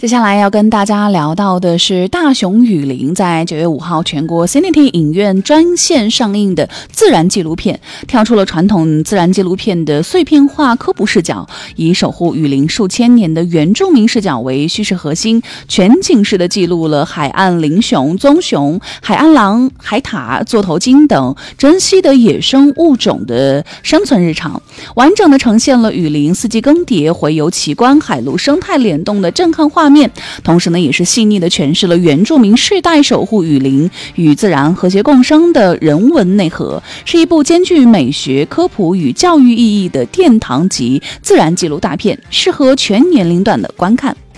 接下来要跟大家聊到的是大熊雨林在9月5号全国 CINITY 影院专线上映的自然纪录片，跳出了传统自然纪录片的碎片化科普视角，以守护雨林数千年的原住民视角为叙事核心，全景式的记录了海岸林熊、棕熊、海岸狼、海獭、座头鲸等珍稀的野生物种的生存日常，完整的呈现了雨林四季更迭、回游奇观、海陆生态联动的震撼画面，同时呢，也是细腻的诠释了原住民世代守护雨林与自然和谐共生的人文内核，是一部兼具美学、科普与教育意义的殿堂级自然纪录大片，适合全年龄段的观看。